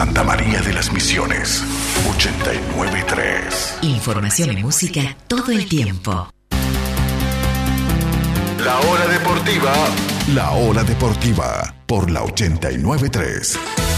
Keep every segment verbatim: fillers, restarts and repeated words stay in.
Santa María de las Misiones, ochenta y nueve punto tres. Información y música todo el tiempo. La Hora Deportiva. La Hora Deportiva por la ochenta y nueve punto tres.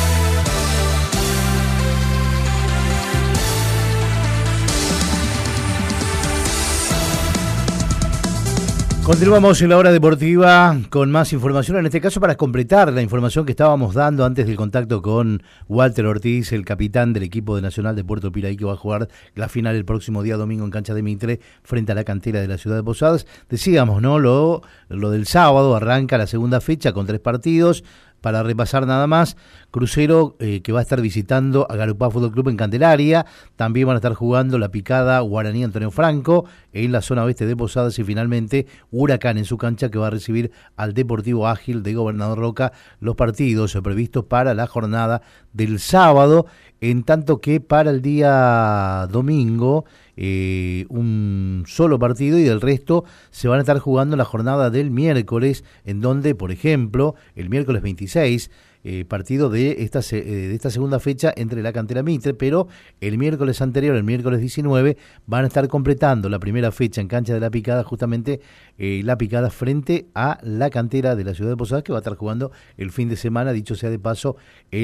Continuamos en la Hora Deportiva con más información, en este caso para completar la información que estábamos dando antes del contacto con Walter Ortiz, el capitán del equipo de Nacional de Puerto Piraí, que va a jugar la final el próximo día domingo en cancha de Mitre frente a la cantera de la ciudad de Posadas. Decíamos, ¿no? Lo, lo del sábado arranca la segunda fecha con tres partidos. Para repasar nada más, Crucero eh, que va a estar visitando a Garupá Fútbol Club en Candelaria, también van a estar jugando la Picada Guaraní Antonio Franco en la zona oeste de Posadas y finalmente Huracán en su cancha que va a recibir al Deportivo Ágil de Gobernador Roca, los partidos previstos para la jornada del sábado, en tanto que para el día domingo eh, un solo partido y del resto se van a estar jugando la jornada del miércoles, en donde, por ejemplo, el miércoles veintiséis, eh, partido de esta, eh, de esta segunda fecha entre la cantera Mitre, pero el miércoles anterior, el miércoles diecinueve, van a estar completando la primera fecha en cancha de la Picada, justamente eh, la Picada frente a la cantera de la ciudad de Posadas, que va a estar jugando el fin de semana, dicho sea de paso,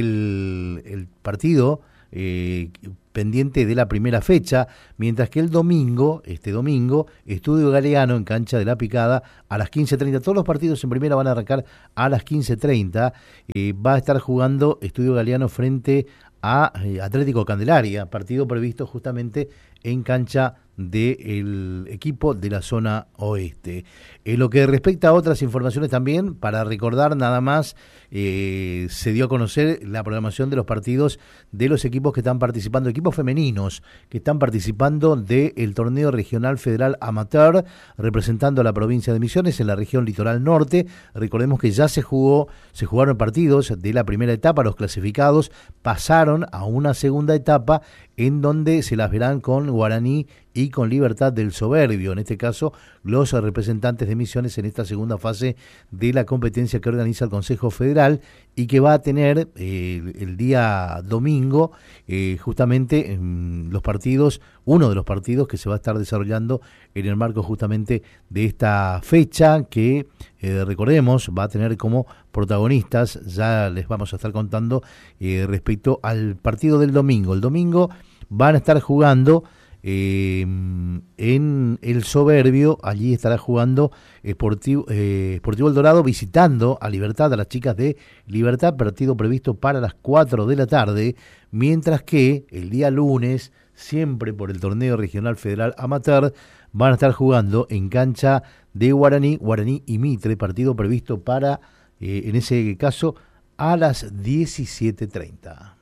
el, el partido Eh, pendiente de la primera fecha, mientras que el domingo, este domingo, Estudio Galeano en cancha de la Picada a las quince treinta. Todos los partidos en primera van a arrancar a las quince treinta. Eh, va a estar jugando Estudio Galeano frente a eh, Atlético Candelaria, partido previsto justamente en cancha del equipo de la zona oeste. En lo que respecta a otras informaciones también, para recordar nada más, eh, se dio a conocer la programación de los partidos de los equipos que están participando, equipos femeninos que están participando del torneo regional federal amateur, representando a la provincia de Misiones en la región litoral norte. Recordemos que ya se jugó, se jugaron partidos de la primera etapa, los clasificados pasaron a una segunda etapa en donde se las verán con Guaraní y con Libertad del Soberbio, en este caso los representantes de Misiones en esta segunda fase de la competencia que organiza el Consejo Federal y que va a tener eh, el día domingo eh, justamente en los partidos, uno de los partidos que se va a estar desarrollando en el marco justamente de esta fecha que eh, recordemos va a tener como protagonistas, ya les vamos a estar contando eh, respecto al partido del domingo. El domingo van a estar jugando Eh, en el Soberbio, allí estará jugando Sportivo, eh, Sportivo El Dorado visitando a Libertad, a las chicas de Libertad, partido previsto para las cuatro de la tarde, mientras que el día lunes, siempre por el torneo regional federal amateur, van a estar jugando en cancha de Guaraní, Guaraní y Mitre, partido previsto para, eh, en ese caso, a las diecisiete treinta.